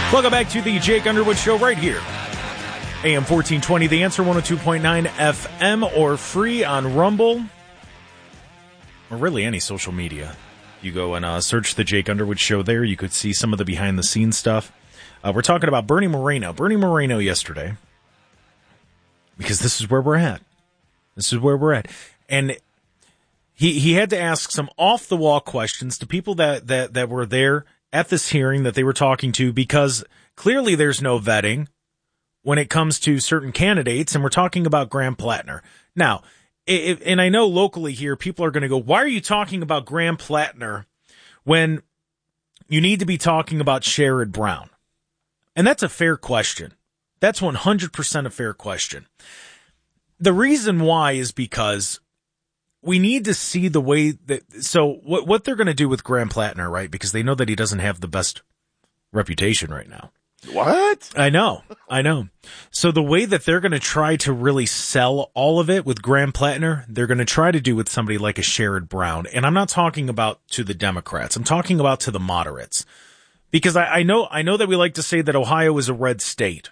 Welcome back to the Jake Underwood Show right here. AM 1420, The Answer, 102.9 FM, or free on Rumble, or really any social media. You go and search the Jake Underwood Show there. You could see some of the behind-the-scenes stuff. We're talking about Bernie Moreno. Bernie Moreno yesterday, because this is where we're at. This is where we're at. And he had to ask some off-the-wall questions to people that were there at this hearing that they were talking to, because clearly there's no vetting when it comes to certain candidates, and we're talking about Graham Plattner. Now, and I know locally here, people are going to go, why are you talking about Graham Plattner when you need to be talking about Sherrod Brown? And that's a fair question. That's 100% a fair question. The reason why is because we need to see the way that, so what they're going to do with Graham Plattner, right? Because they know that he doesn't have the best reputation right now. What? I know. So the way that they're going to try to really sell all of it with Graham Plattner, they're going to try to do with somebody like a Sherrod Brown. And I'm not talking about to the Democrats. I'm talking about to the moderates. Because I know that we like to say that Ohio is a red state.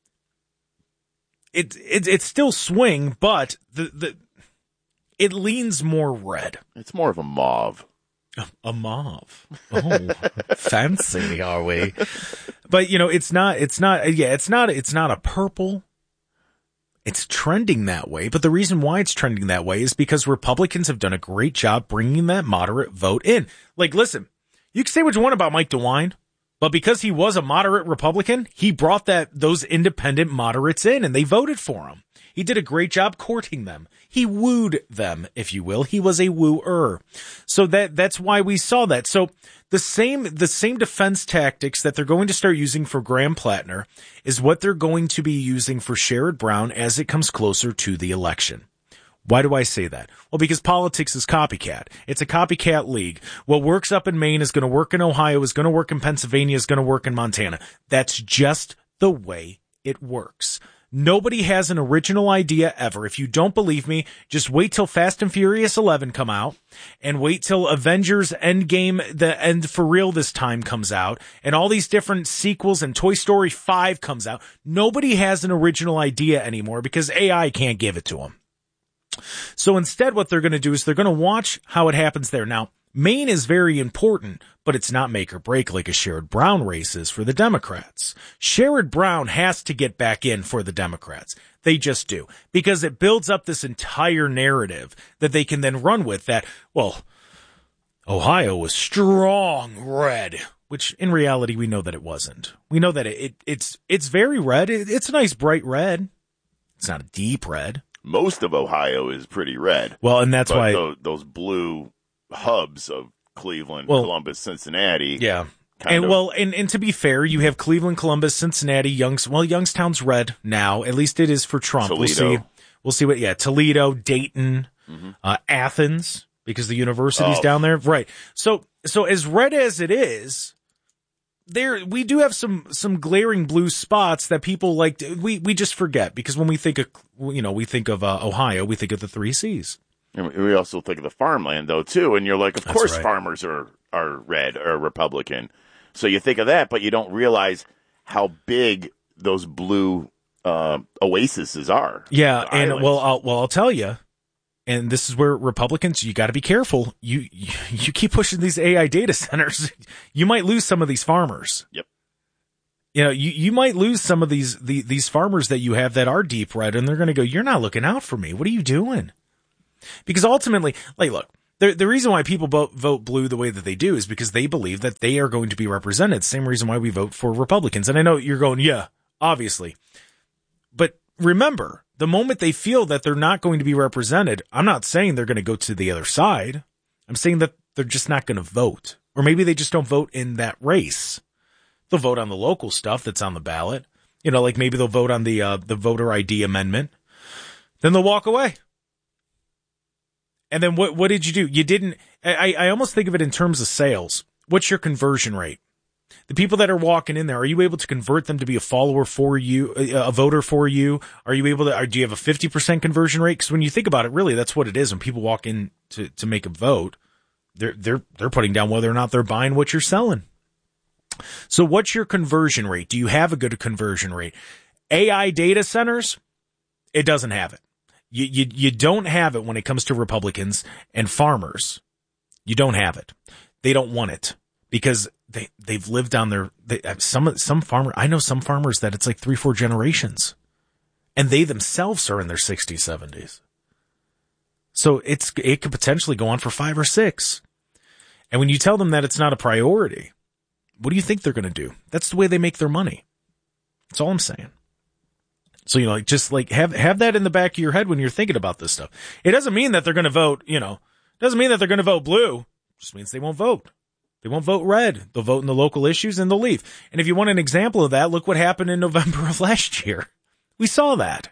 It's still swing, but it leans more red. It's more of a mauve. A mauve. Oh, fancy, are we? But it's not a purple. It's trending that way. But the reason why it's trending that way is because Republicans have done a great job bringing that moderate vote in. Like, listen, you can say what you want about Mike DeWine, but because he was a moderate Republican, he brought those independent moderates in and they voted for him. He did a great job courting them. He wooed them, if you will. He was a wooer. So that's why we saw that. So the same defense tactics that they're going to start using for Graham Plattner is what they're going to be using for Sherrod Brown as it comes closer to the election. Why do I say that? Well, because politics is copycat. It's a copycat league. What works up in Maine is going to work in Ohio, is going to work in Pennsylvania, is going to work in Montana. That's just the way it works. Nobody has an original idea ever. If you don't believe me, just wait till Fast and Furious 11 come out and wait till Avengers Endgame, the end for real this time, comes out, and all these different sequels and Toy Story 5 comes out. Nobody has an original idea anymore because AI can't give it to them. So instead what they're going to do is they're going to watch how it happens there. Now, Maine is very important, but it's not make or break like a Sherrod Brown race is for the Democrats. Sherrod Brown has to get back in for the Democrats. They just do. Because it builds up this entire narrative that they can then run with that, well, Ohio was strong red, which in reality we know that it wasn't. We know that it's very red. It's a nice bright red. It's not a deep red. Most of Ohio is pretty red. Well, and that's why those blue hubs of Cleveland, Columbus, Cincinnati. Yeah. And to be fair, you have Cleveland, Columbus, Cincinnati, Youngstown's red now. At least it is for Trump. Toledo. We'll see Toledo, Dayton, Athens, because the university's down there. Right. So as red as it is, we do have some glaring blue spots that people like. We just forget, because when we think of, Ohio, we think of the 3 C's. And we also think of the farmland, though, too. And you're like, of course farmers are red or Republican. So you think of that, but you don't realize how big those blue oases are. Yeah, and I'll tell you, and this is where Republicans, you got to be careful. You keep pushing these AI data centers, you might lose some of these farmers. Yep. You might lose some of these farmers that you have that are deep red, and they're going to go, you're not looking out for me. What are you doing? Because ultimately, like, look, the reason why people vote blue the way that they do is because they believe that they are going to be represented. Same reason why we vote for Republicans. And I know you're going, yeah, obviously. But remember, the moment they feel that they're not going to be represented, I'm not saying they're going to go to the other side. I'm saying that they're just not going to vote. Or maybe they just don't vote in that race. They'll vote on the local stuff that's on the ballot. Like maybe they'll vote on the voter ID amendment. Then they'll walk away. And then what did you do? You didn't, I almost think of it in terms of sales. What's your conversion rate? The people that are walking in there, are you able to convert them to be a follower for you, a voter for you? Are you able to, do you have a 50% conversion rate? Because when you think about it, really, that's what it is. When people walk in to make a vote, they're putting down whether or not they're buying what you're selling. So what's your conversion rate? Do you have a good conversion rate? AI data centers, it doesn't have it. You don't have it when it comes to Republicans and farmers. You don't have it. They don't want it because they've lived on some farmer. I know some farmers that it's like 3-4 generations, and they themselves are in their 60s, 70s. So it could potentially go on for 5 or 6. And when you tell them that it's not a priority, what do you think they're going to do? That's the way they make their money. That's all I'm saying. So, just have that in the back of your head when you're thinking about this stuff. It doesn't mean that they're going to vote, doesn't mean that they're going to vote blue. It just means they won't vote. They won't vote red. They'll vote in the local issues and they'll leave. And if you want an example of that, look what happened in November of last year. We saw that.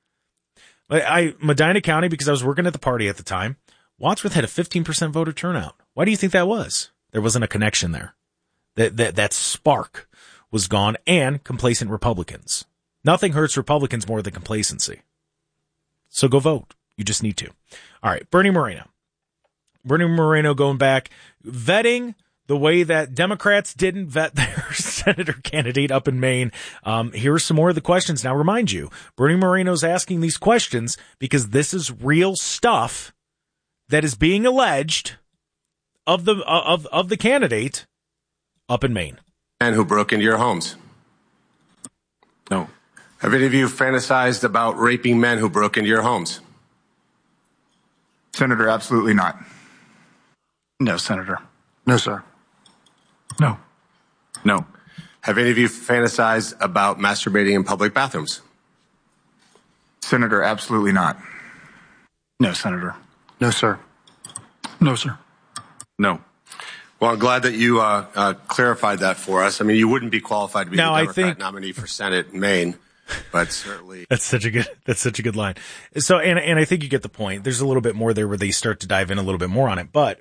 Medina County, because I was working at the party at the time, Wadsworth had a 15% voter turnout. Why do you think that was? There wasn't a connection there. That spark was gone, and complacent Republicans. Nothing hurts Republicans more than complacency. So go vote. You just need to. All right, Bernie Moreno. Bernie Moreno going back, vetting the way that Democrats didn't vet their senator candidate up in Maine. Here are some more of the questions. Now, remind you, Bernie Moreno's asking these questions because this is real stuff that is being alleged of the candidate up in Maine. And who broke into your homes? No. Have any of you fantasized about raping men who broke into your homes? Senator, absolutely not. No, Senator. No, sir. No. No. Have any of you fantasized about masturbating in public bathrooms? Senator, absolutely not. No, Senator. No, sir. No, sir. No. Well, I'm glad that you clarified that for us. I mean, you wouldn't be qualified to be the Democrat nominee for Senate in Maine, but certainly that's such a good line. So, and I think you get the point. There's a little bit more there where they start to dive in a little bit more on it, but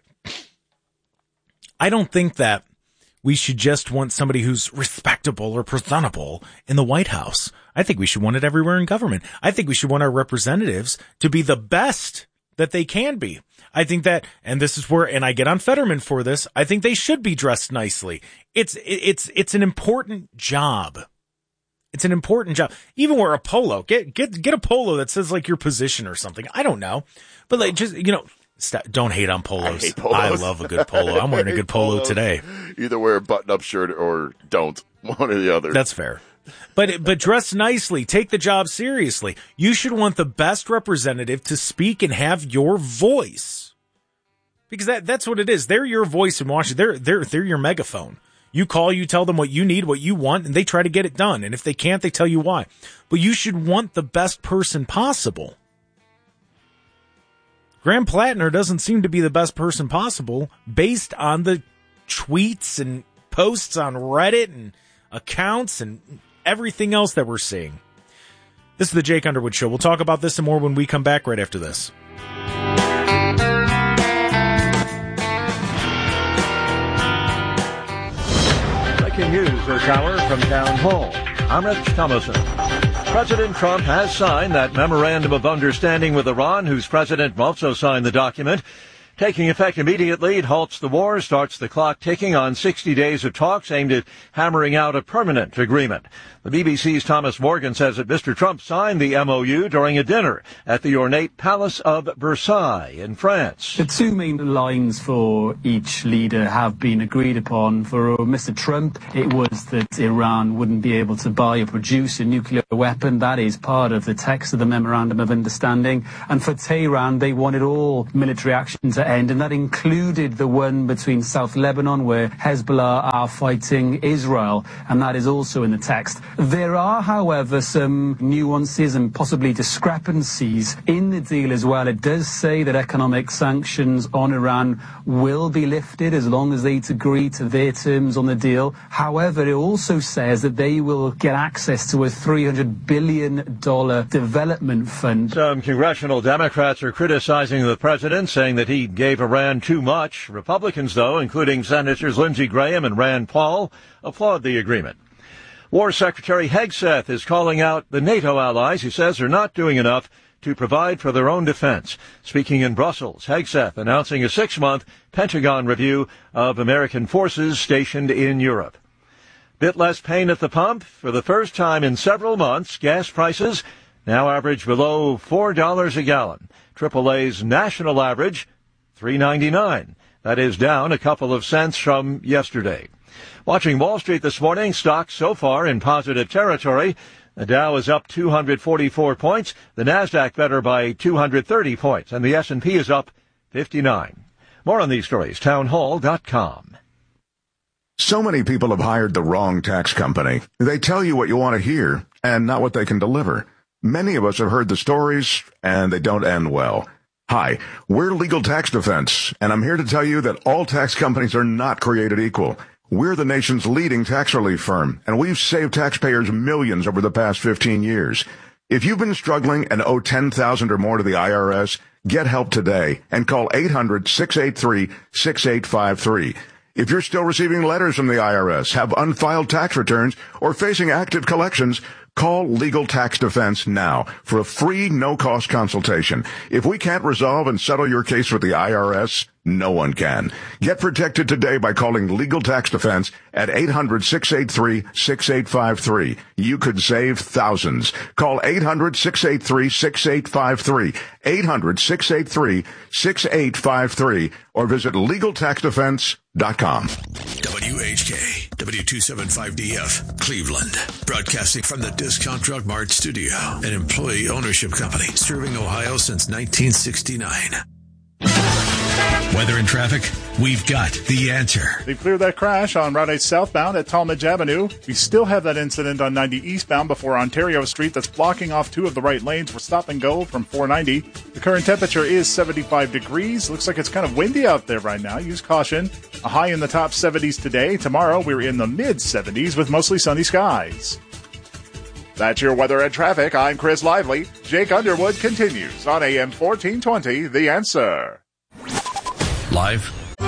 I don't think that we should just want somebody who's respectable or presentable in the White House. I think we should want it everywhere in government. I think we should want our representatives to be the best that they can be. I think that, and this is where, and I get on Fetterman for this, I think they should be dressed nicely. It's an important job. It's an important job. Even wear a polo. Get a polo that says like your position or something. I don't know. But like just, don't hate on polos. I hate polos. I love a good polo. I'm wearing a good polo today. Either wear a button-up shirt or don't. One or the other. That's fair. But dress nicely. Take the job seriously. You should want the best representative to speak and have your voice. Because that's what it is. They're your voice in Washington. They're your megaphone. You call, you tell them what you need, what you want, and they try to get it done. And if they can't, they tell you why. But you should want the best person possible. Graham Plattner doesn't seem to be the best person possible based on the tweets and posts on Reddit and accounts and everything else that we're seeing. This is the Jake Underwood Show. We'll talk about this and more when we come back right after this. Breaking news this hour from Town Hall. I'm Rich Thomason. President Trump has signed that memorandum of understanding with Iran, whose president also signed the document. Taking effect immediately, it halts the war, starts the clock ticking on 60 days of talks aimed at hammering out a permanent agreement. The BBC's Thomas Morgan says that Mr. Trump signed the MOU during a dinner at the ornate Palace of Versailles in France. The two main lines for each leader have been agreed upon. For Mr. Trump, it was that Iran wouldn't be able to buy or produce a nuclear weapon. That is part of the text of the Memorandum of Understanding. And for Tehran, they wanted all military action to end, and that included the one between South Lebanon, where Hezbollah are fighting Israel, and that is also in the text. There are, however, some nuances and possibly discrepancies in the deal as well. It does say that economic sanctions on Iran will be lifted as long as they agree to their terms on the deal. However, it also says that they will get access to a $300 billion development fund. Some congressional Democrats are criticizing the president, saying that he gave Iran too much. Republicans, though, including Senators Lindsey Graham and Rand Paul, applaud the agreement. War Secretary Hegseth is calling out the NATO allies, he says, are not doing enough to provide for their own defense. Speaking in Brussels, Hegseth announcing a 6-month Pentagon review of American forces stationed in Europe. Bit less pain at the pump. For the first time in several months, gas prices now average below $4 a gallon. AAA's national average, $3.99. That is down a couple of cents from yesterday. Watching Wall Street this morning, stocks so far in positive territory. The Dow is up 244 points, the Nasdaq better by 230 points, and the S&P is up 59. More on these stories, townhall.com. So many people have hired the wrong tax company. They tell you what you want to hear and not what they can deliver. Many of us have heard the stories, and they don't end well. Hi, we're Legal Tax Defense, and I'm here to tell you that all tax companies are not created equal. We're the nation's leading tax relief firm, and we've saved taxpayers millions over the past 15 years. If you've been struggling and owe $10,000 or more to the IRS, get help today and call 800-683-6853. If you're still receiving letters from the IRS, have unfiled tax returns, or facing active collections, call Legal Tax Defense now for a free, no-cost consultation. If we can't resolve and settle your case with the IRS, no one can. Get protected today by calling Legal Tax Defense at 800-683-6853. You could save thousands. Call 800-683-6853, 800-683-6853, or visit LegalTaxDefense.com. WHK, W275DF, Cleveland. Broadcasting from the Discount Drug Mart studio, an employee ownership company serving Ohio since 1969. Weather and traffic, we've got the answer. They've cleared that crash on Route 8 southbound at Talmadge Avenue. We still have that incident on 90 eastbound before Ontario Street that's blocking off two of the right lanes for stop and go from 490. The current temperature is 75 degrees. Looks like it's kind of windy out there right now. Use caution. A high in the top 70s today. Tomorrow we're in the mid-70s with mostly sunny skies. That's your weather and traffic. I'm Chris Lively. Jake Underwood continues on AM 1420, The Answer. Live.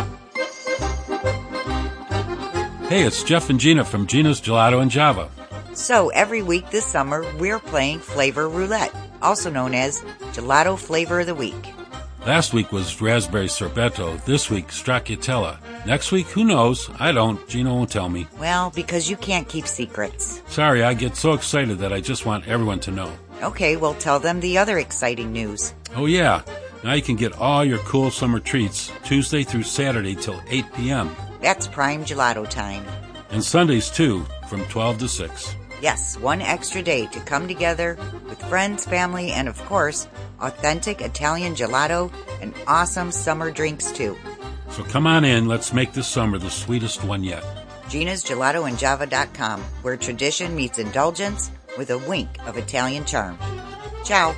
Hey, it's Jeff and Gina from Gina's Gelato and Java. So every week this summer, we're playing Flavor Roulette, also known as Gelato Flavor of the Week. Last week was Raspberry Sorbetto. This week, Stracciatella. Next week, who knows? I don't. Gina won't tell me. Well, because you can't keep secrets. Sorry, I get so excited that I just want everyone to know. Okay, well, tell them the other exciting news. Oh, yeah. Now you can get all your cool summer treats Tuesday through Saturday till 8 p.m. That's prime gelato time. And Sundays, too, from 12 to 6. Yes, one extra day to come together with friends, family, and, of course, authentic Italian gelato and awesome summer drinks, too. So come on in. Let's make this summer the sweetest one yet. Gina'sGelatoandJava.com, where tradition meets indulgence with a wink of Italian charm. Ciao.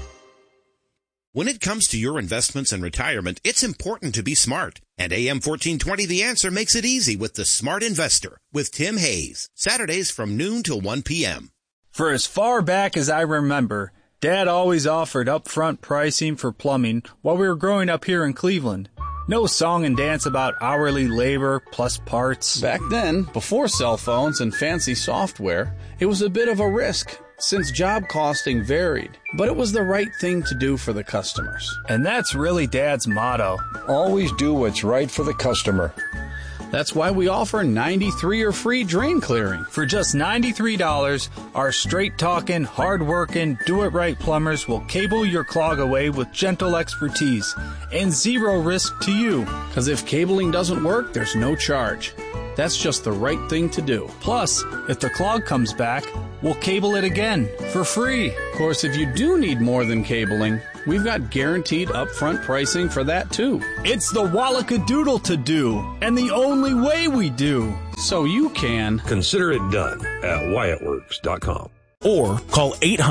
When it comes to your investments and retirement, it's important to be smart. And AM 1420 The Answer makes it easy with the Smart Investor with Tim Hayes. Saturdays from noon till 1 p.m. For as far back as I remember, Dad always offered upfront pricing for plumbing while we were growing up here in Cleveland. No song and dance about hourly labor plus parts. Back then, before cell phones and fancy software, it was a bit of a risk, since job costing varied, but it was the right thing to do for the customers. And that's really Dad's motto. Always do what's right for the customer. That's why we offer 93-year free drain clearing. For just $93, our straight-talking, hard-working, do-it-right plumbers will cable your clog away with gentle expertise and zero risk to you. Because if cabling doesn't work, there's no charge. That's just the right thing to do. Plus, if the clog comes back, we'll cable it again for free. Of course, if you do need more than cabling, we've got guaranteed upfront pricing for that, too. It's the Wallackadoodle to do, and the only way we do. So you can consider it done at WyattWorks.com. Or call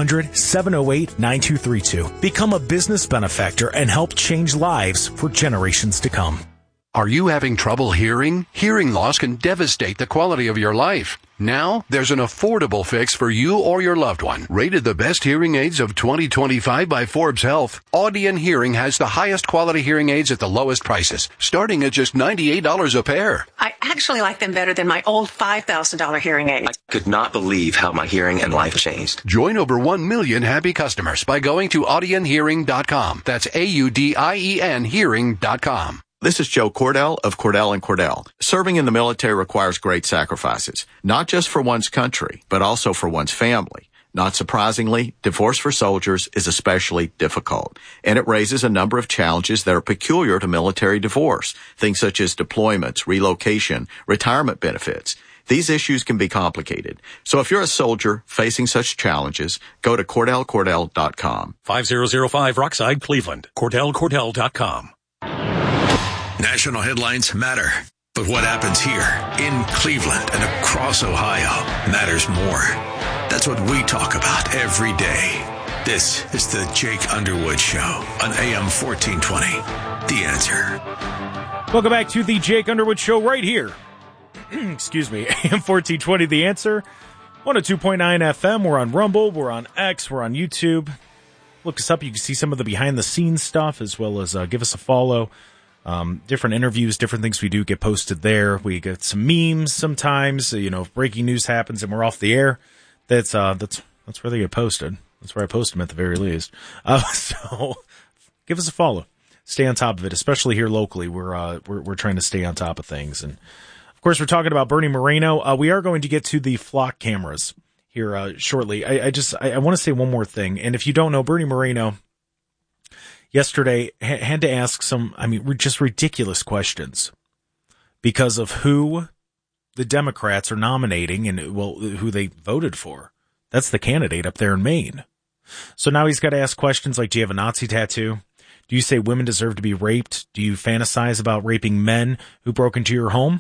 800-708-9232. Become a business benefactor and help change lives for generations to come. Are you having trouble hearing? Hearing loss can devastate the quality of your life. Now, there's an affordable fix for you or your loved one. Rated the best hearing aids of 2025 by Forbes Health, Audion Hearing has the highest quality hearing aids at the lowest prices, starting at just $98 a pair. I actually like them better than my old $5,000 hearing aids. I could not believe how my hearing and life changed. Join over 1 million happy customers by going to AudionHearing.com. That's AUDIEN Hearing.com. This is Joe Cordell of Cordell & Cordell. Serving in the military requires great sacrifices, not just for one's country, but also for one's family. Not surprisingly, divorce for soldiers is especially difficult, and it raises a number of challenges that are peculiar to military divorce, things such as deployments, relocation, retirement benefits. These issues can be complicated. So if you're a soldier facing such challenges, go to CordellCordell.com. 5005 Rockside, Cleveland. CordellCordell.com. National headlines matter, but what happens here in Cleveland and across Ohio matters more. That's what we talk about every day. This is the Jake Underwood Show on AM 1420. The Answer. Welcome back to the Jake Underwood Show right here. Excuse me, AM 1420, The Answer. 102.9 FM. We're on Rumble. We're on X. We're on YouTube. Look us up. You can see some of the behind-the-scenes stuff as well as give us a follow. Different interviews, different things we do get posted there. We get some memes sometimes. If breaking news happens and we're off the air, that's where they get posted. That's where I post them at the very least. So give us a follow. Stay on top of it, especially here locally. We're trying to stay on top of things. And of course, we're talking about Bernie Moreno. We are going to get to the flock cameras here shortly. I want to say one more thing. And if you don't know, Bernie Moreno yesterday had to ask some, just ridiculous questions because of who the Democrats are nominating and, who they voted for. That's the candidate up there in Maine. So now he's got to ask questions like, do you have a Nazi tattoo? Do you say women deserve to be raped? Do you fantasize about raping men who broke into your home?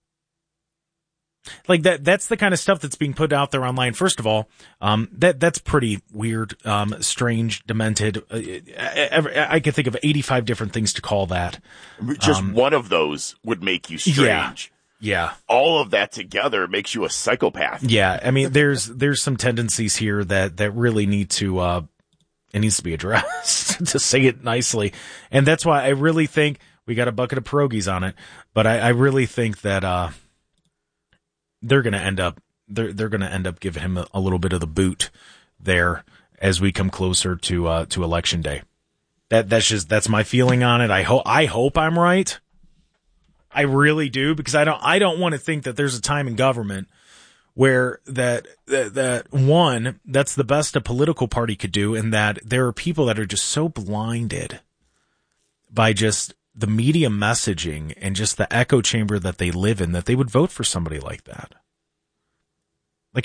Like that's the kind of stuff that's being put out there online. First of all, that's pretty weird, strange, demented. I could think of 85 different things to call that. Just one of those would make you strange. Yeah. All of that together makes you a psychopath. Yeah. There's some tendencies here that really need to, it needs to be addressed to say it nicely. And that's why I really think we got a bucket of pierogies on it, but I really think that, they're going to end up giving him a little bit of the boot there as we come closer to election day. That's my feeling on it. I hope I'm right. I really do, because I don't want to think that there's a time in government where that one, that's the best a political party could do, and that there are people that are just so blinded by just the media messaging and just the echo chamber that they live in that they would vote for somebody like that. Like,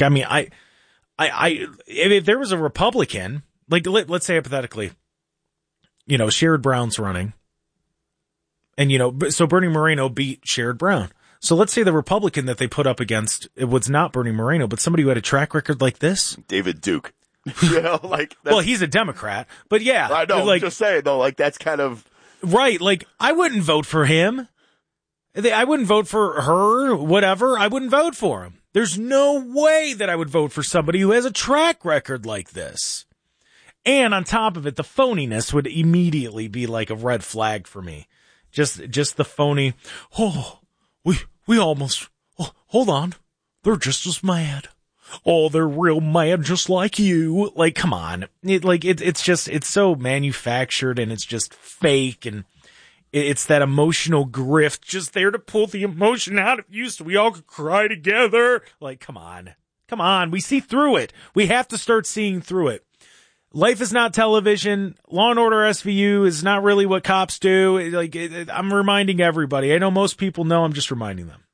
if there was a Republican, like, let's say hypothetically, Sherrod Brown's running and, so Bernie Moreno beat Sherrod Brown. So let's say the Republican that they put up against, it was not Bernie Moreno, but somebody who had a track record like this. David Duke. Well, he's a Democrat, but yeah. I know, I'm just saying though, that's kind of. Right, I wouldn't vote for him. I wouldn't vote for her, whatever. I wouldn't vote for him. There's no way that I would vote for somebody who has a track record like this. And on top of it, the phoniness would immediately be like a red flag for me. Just the phony, we almost, hold on, they're just as mad. Oh, they're real mad just like you. Like, come on. It's so manufactured and it's just fake, and it's that emotional grift just there to pull the emotion out of you so we all could cry together. Like, come on. Come on. We see through it. We have to start seeing through it. Life is not television. Law and Order SVU is not really what cops do. I'm reminding everybody. I know most people know. I'm just reminding them.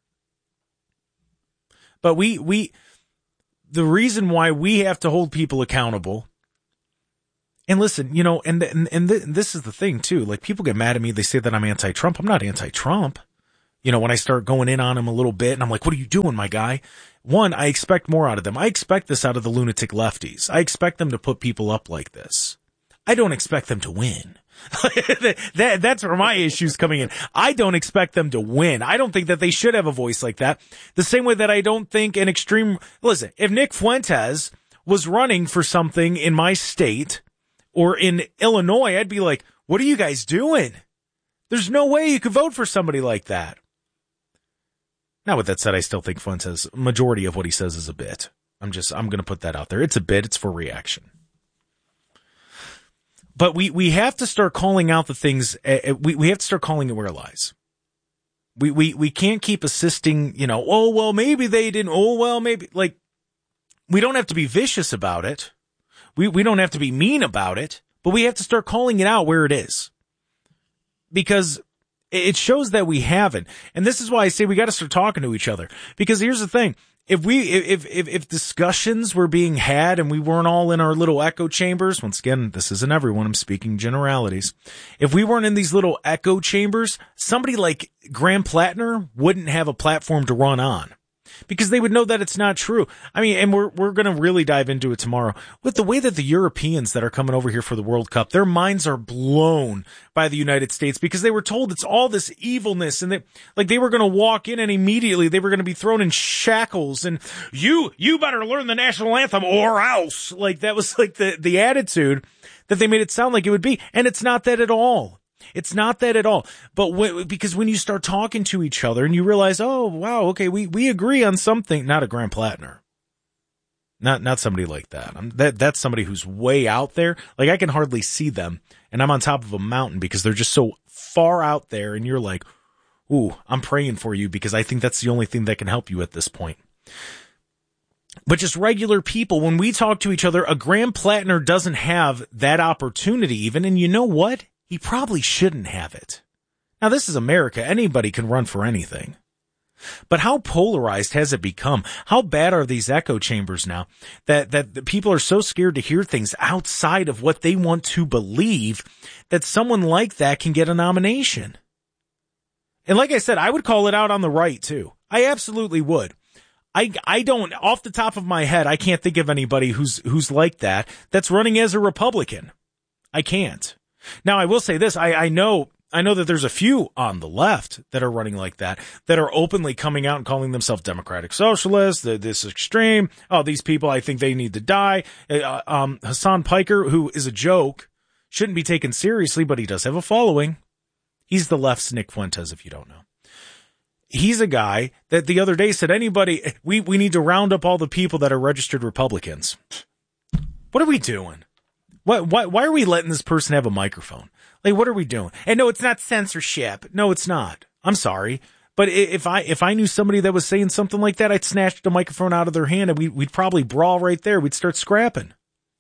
But the reason why we have to hold people accountable, and listen, and this is the thing too, like, people get mad at me. They say that I'm anti-Trump. I'm not anti-Trump. When I start going in on him a little bit and I'm like, what are you doing, my guy? One, I expect more out of them. I expect this out of the lunatic lefties. I expect them to put people up like this. I don't expect them to win. That's where my issue's coming in. I don't expect them to win. I don't think that they should have a voice like that. The same way that I don't think listen, if Nick Fuentes was running for something in my state or in Illinois, I'd be like, what are you guys doing? There's no way you could vote for somebody like that. Now, with that said, I still think Fuentes, majority of what he says is a bit. I'm going to put that out there. It's a bit. It's for reaction. But we have to start calling out the things. We have to start calling it where it lies. We can't keep assisting, oh, well, maybe they didn't. Oh, well, maybe. Like, we don't have to be vicious about it. We don't have to be mean about it, but we have to start calling it out where it is. Because it shows that we haven't. And this is why I say we got to start talking to each other. Because here's the thing. If discussions were being had and we weren't all in our little echo chambers, once again, this isn't everyone, I'm speaking generalities. If we weren't in these little echo chambers, somebody like Graham Plattner wouldn't have a platform to run on. Because they would know that it's not true. I mean, and we're going to really dive into it tomorrow. With the way that the Europeans that are coming over here for the World Cup, their minds are blown by the United States because they were told it's all this evilness and they were going to walk in and immediately they were going to be thrown in shackles and you better learn the national anthem or else. Like that was like the attitude that they made it sound like it would be. And it's not that at all. It's not that at all. But because when you start talking to each other and you realize, oh, wow, okay, we agree on something, not a Graham Plattner. Not somebody like that. That's somebody who's way out there. Like I can hardly see them and I'm on top of a mountain because they're just so far out there and you're like, ooh, I'm praying for you because I think that's the only thing that can help you at this point. But just regular people, when we talk to each other, a Graham Plattner doesn't have that opportunity even. And you know what? He probably shouldn't have it. Now, this is America. Anybody can run for anything. But how polarized has it become? How bad are these echo chambers now that the people are so scared to hear things outside of what they want to believe that someone like that can get a nomination? And like I said, I would call it out on the right, too. I absolutely would. I don't, off the top of my head, I can't think of anybody who's like that that's running as a Republican. I can't. Now, I will say this. I know that there's a few on the left that are running like that are openly coming out and calling themselves democratic socialists, this extreme. Oh, these people, I think they need to die. Hassan Piker, who is a joke, shouldn't be taken seriously, but he does have a following. He's the left's Nick Fuentes, if you don't know. He's a guy that the other day said, we need to round up all the people that are registered Republicans. What are we doing? Why are we letting this person have a microphone? Like, what are we doing? And no, it's not censorship. No, it's not. I'm sorry. But if I knew somebody that was saying something like that, I'd snatch the microphone out of their hand and we'd probably brawl right there. We'd start scrapping.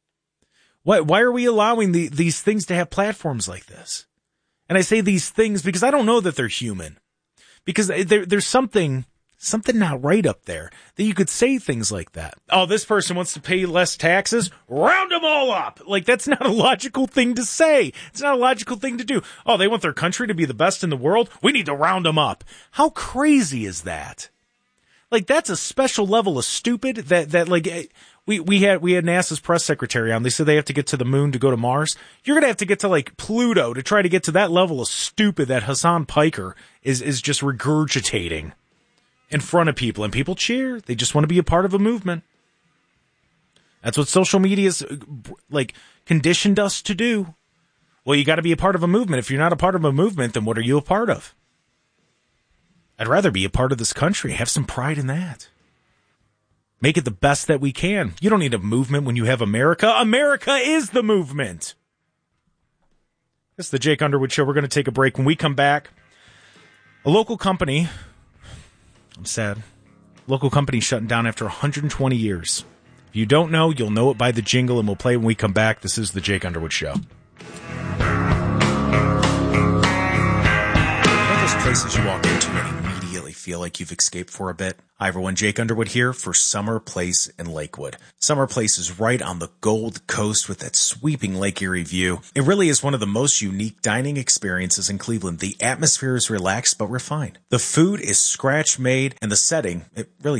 Why are we allowing these things to have platforms like this? And I say these things because I don't know that they're human. Because there's something not right up there that you could say things like that. Oh, this person wants to pay less taxes. Round them all up. Like, that's not a logical thing to say. It's not a logical thing to do. Oh, they want their country to be the best in the world. We need to round them up. How crazy is that? Like, that's a special level of stupid that like, we had NASA's press secretary on. They said they have to get to the moon to go to Mars. You're going to have to get to like Pluto to try to get to that level of stupid that Hassan Piker is just regurgitating in front of people, and people cheer. They just want to be a part of a movement. That's what social media's like conditioned us to do. Well, you got to be a part of a movement. If you're not a part of a movement, then what are you a part of? I'd rather be a part of this country. Have some pride in that. Make it the best that we can. You don't need a movement when you have America. America is the movement. This is the Jake Underwood Show. We're going to take a break. When we come back, a local company, I'm sad, local company shutting down after 120 years. If you don't know, you'll know it by the jingle, and we'll play when we come back. This is the Jake Underwood Show. Those places you walk into and immediately feel like you've escaped for a bit. Hi everyone, Jake Underwood here for Summer Place in Lakewood. Summer Place is right on the Gold Coast with that sweeping Lake Erie view. It really is one of the most unique dining experiences in Cleveland. The atmosphere is relaxed but refined. The food is scratch made and the setting, it really